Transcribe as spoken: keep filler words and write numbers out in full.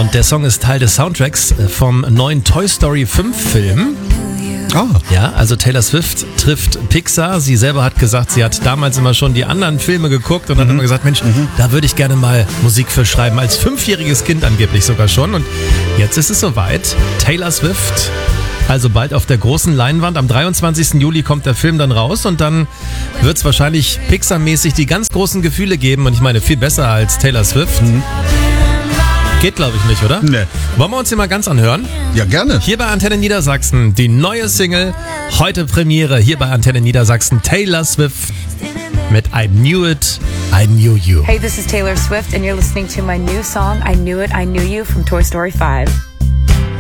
Und der Song ist Teil des Soundtracks vom neuen Toy Story fünf Film. Ah. Ja, also Taylor Swift trifft Pixar. Sie selber hat gesagt, sie hat damals immer schon die anderen Filme geguckt und mhm. hat immer gesagt, Mensch, mhm. da würde ich gerne mal Musik für schreiben. Als fünfjähriges Kind angeblich sogar schon. Und jetzt ist es soweit. Taylor Swift, also bald auf der großen Leinwand. Am dreiundzwanzigsten Juli kommt der Film dann raus und dann wird es wahrscheinlich Pixar-mäßig die ganz großen Gefühle geben. Und ich meine, viel besser als Taylor Swift. Mhm. Geht, glaube ich, nicht, oder? Nee. Wollen wir uns hier mal ganz anhören? Ja, gerne. Hier bei Antenne Niedersachsen, die neue Single, heute Premiere, hier bei Antenne Niedersachsen, Taylor Swift mit I Knew It, I Knew You. Hey, this is Taylor Swift and you're listening to my new song, I Knew It, I Knew You from Toy Story five.